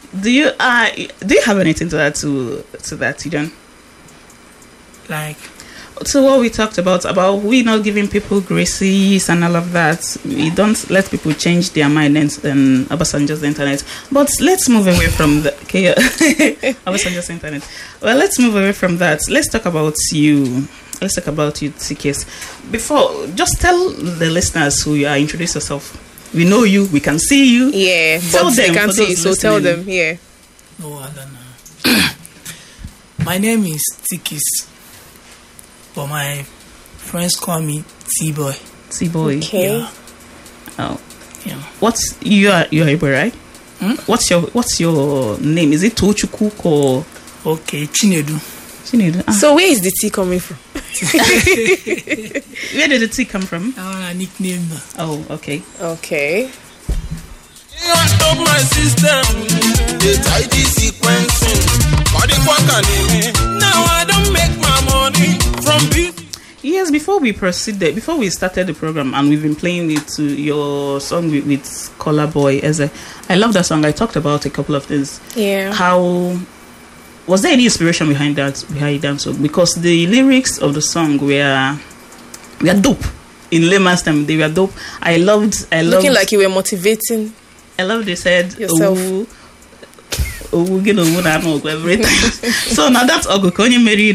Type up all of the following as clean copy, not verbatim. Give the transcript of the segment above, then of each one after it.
Do you have anything to add to that, you don't? Like, so what we talked about we not giving people graces and all of that. We don't let people change their mind and Obasanjo's internet. But let's move away from the Obasanjo's internet. Well, let's move away from that. Let's talk about you. Let's talk about you, TKS. Before, just tell the listeners who you are. Introduce yourself. We know you. We can see you. Yeah, tell but them, they can't see you, so tell them. Yeah. no, I don't know. My name is Tikis, but my friends call me T-Boy. T-Boy. Okay. Yeah. Oh, Yeah. what's you are Igbo, right? What's your name? Is it Tochukwu or Okay, Chinedu. Chinedu? So where is the tea coming from? Where did the tea come from? I want a nickname. Oh, okay. Okay. On top my system, they tidy sequencing. Now I don't make my money from beauty. Yes, before we started the program, and we've been playing it to your song with Collar Boy. I love that song. I talked about a couple of things. Yeah. How was there any inspiration behind that song? Because the lyrics of the song were dope. In layman's terms, they were dope. I loved. Looking like you were motivating. I love they said yourself. Every time. So now that's Ogo Konye Mary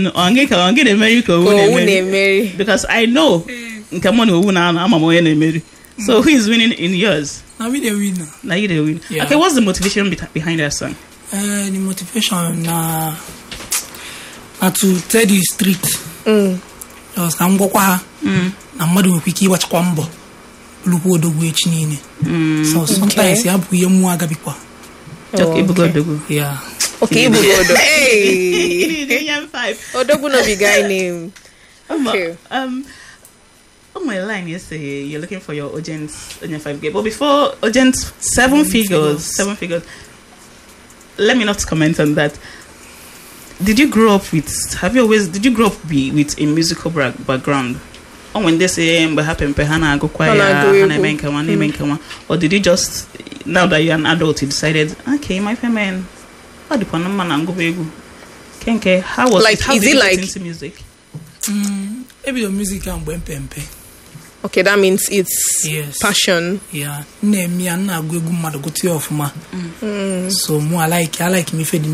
marry because I know so who is winning in yours? Now we the winner. Now you the win. Yeah. Okay, what's the motivation behind that song? The motivation na to tell the street. Because I'm go kwa na mmadụ nwere ike ịgbachakwa mbọ lukwu odogwu echi niile. So sometimes ya bụ ihe mụ agabikwa. Okay, Ibugodogu. Yeah. Okay, Ibugodo. Hey. Kenyan 5. Odogu no be guy name. Okay. On my line, you say you're looking for your Ogent 5K. But before Ogent 7 figures. Let me not comment on that. Did you grow up with a musical background? Or when they say Hana go choir, or did you just, now that you're an adult, you decided, okay, my man, how do Kenke, how was like, it? How is did it you like get into music? Maybe the music and pempe. Okay, that means it's passion. Yeah. Me and na go mad go to your so more I like me for the